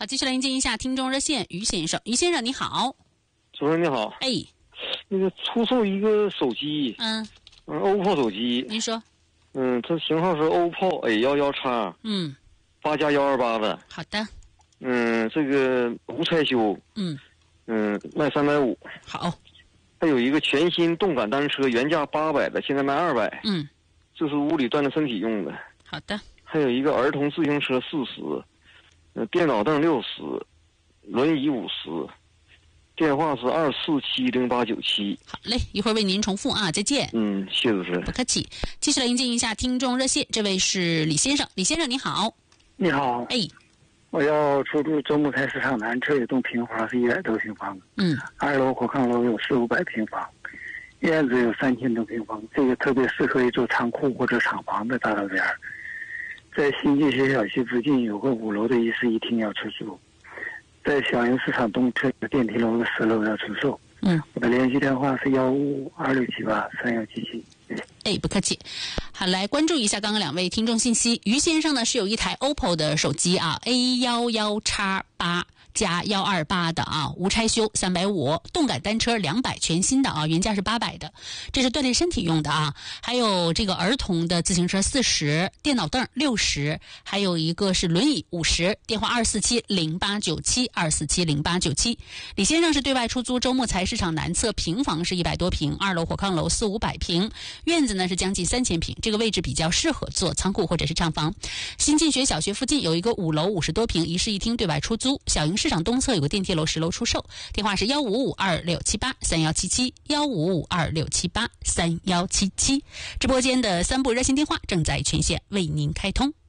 好，继续来迎接一下听众热线，于先生。于先生你好。 主任你好。 哎， 那个出售一个手机，OPPO 手机。 您说。 它型号是 OPPO A11X。8+128的。 好的。 这个无拆修。卖350。 好。 还有一个全新动感单车，原价800的，现在卖200。这是屋里锻炼身体用的。 好的。 还有一个儿童自行车40，电脑凳60，轮椅50。电话是2470897。 好嘞，一会儿为您重复啊，再见。 谢谢主持人。 不客气。继续来迎接一下听众热线，这位是李先生。李先生你好。 你好。 哎， 我要出租周木材市场南侧有栋平房，是100多平方。2楼火炕楼有400-500平方，院子有3000多平方，这个特别适合于做仓库或者厂房的大道边儿。在新建学小区附近有个5楼的一室一厅要出租，在小营市场东侧有电梯楼的10楼要出售。我的联系电话是155-2678-3177。 哎，不客气。好，来关注一下刚刚两位听众信息。于先生呢是有一台 OPPO 的手机啊 A11X8+128的啊，无拆修350，动感单车200，全新的啊，原价是800的，这是锻炼身体用的啊。还有这个儿童的自行车40，电脑凳60，还有一个是轮椅50，电话2470897，2470897。李先生是对外出租周木材市场南侧平房是100多平，2楼火炕楼400-500平，院子呢是将近3000平，这个位置比较适合做仓库或者是厂房。新进学小学附近有一个5楼50多平，一室一厅对外出租。小营市场东侧有个电梯楼10楼出售，电话是155-2678-3177，155-2678-3177。直播间的3部热线电话正在全线为您开通。